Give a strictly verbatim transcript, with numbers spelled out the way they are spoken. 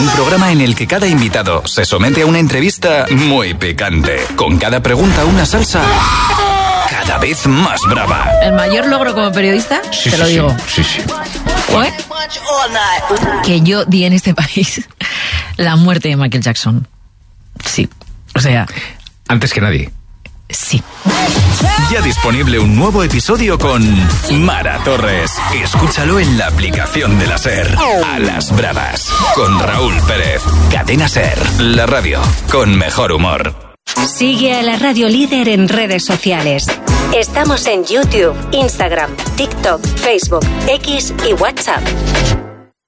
programa en el que cada invitado se somete a una entrevista muy picante, con cada pregunta una salsa cada vez más brava. ¿El mayor logro como periodista? Sí, Te sí, lo digo. Sí, sí. ¿Fue? Que yo di en este país la muerte de Michael Jackson. Sí. O sea... Antes que nadie. Sí. Ya disponible un nuevo episodio con Mara Torres. Escúchalo en la aplicación de la SER. A las bravas. Con Raúl Pérez. Cadena SER. La radio con mejor humor. Sigue a la radio líder en redes sociales. Estamos en YouTube, Instagram, TikTok, Facebook, X y WhatsApp.